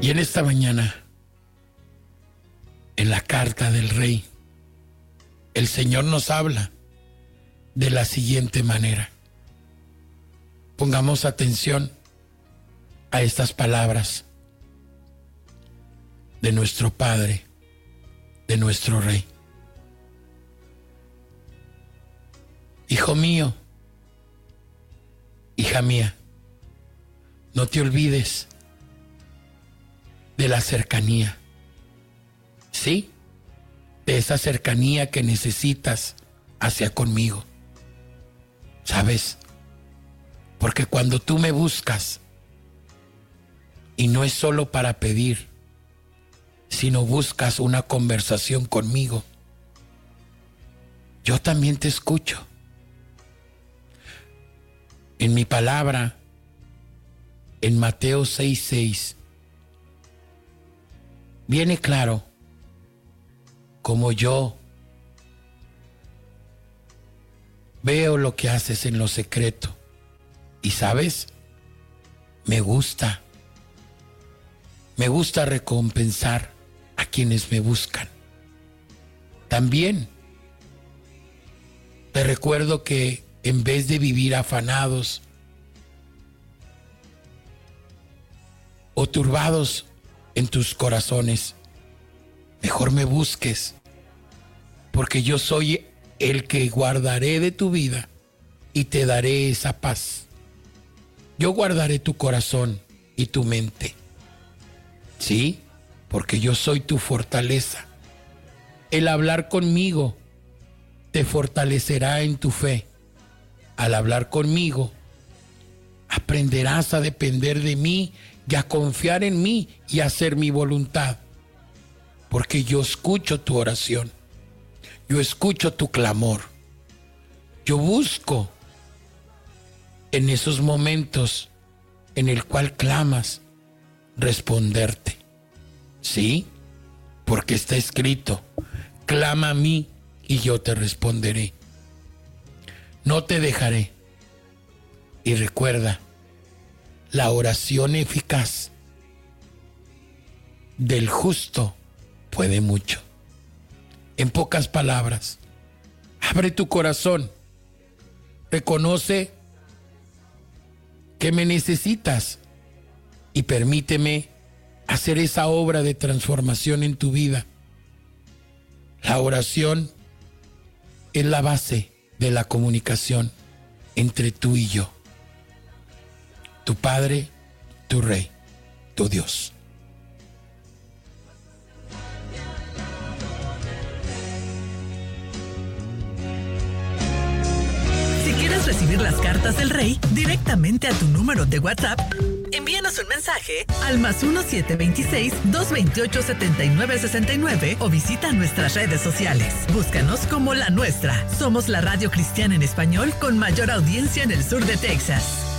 Y en esta mañana, en la carta del Rey, el Señor nos habla de la siguiente manera. Pongamos atención a estas palabras de nuestro Padre, de nuestro Rey. Hijo mío, hija mía, no te olvides de la cercanía, ¿sí? De esa cercanía que necesitas hacia conmigo. ¿Sabes? Porque cuando tú me buscas, y no es solo para pedir, sino buscas una conversación conmigo, yo también te escucho. En mi palabra, en Mateo 6:6, viene claro como yo veo lo que haces en lo secreto. Y sabes, me gusta recompensar a quienes me buscan. También te recuerdo que en vez de vivir afanados o turbados en tus corazones, mejor me busques, porque yo soy el que guardaré de tu vida y te daré esa paz. Yo guardaré tu corazón y tu mente. Sí, porque yo soy tu fortaleza. El hablar conmigo te fortalecerá en tu fe. Al hablar conmigo, aprenderás a depender de mí y a confiar en mí y a hacer mi voluntad. Porque yo escucho tu oración. Yo escucho tu clamor. Yo busco en esos momentos en el cual clamas responderte. ¿Sí? Porque está escrito, clama a mí y yo te responderé. No te dejaré. Y recuerda, la oración eficaz del justo puede mucho. En pocas palabras, abre tu corazón, reconoce que me necesitas y permíteme hacer esa obra de transformación en tu vida. La oración es la base de la comunicación entre tú y yo, tu Padre, tu Rey, tu Dios. Si quieres recibir las cartas del Rey directamente a tu número de WhatsApp, envíanos un mensaje al +1 726-228-7969 o visita nuestras redes sociales. Búscanos como La Nuestra. Somos la radio cristiana en español con mayor audiencia en el sur de Texas.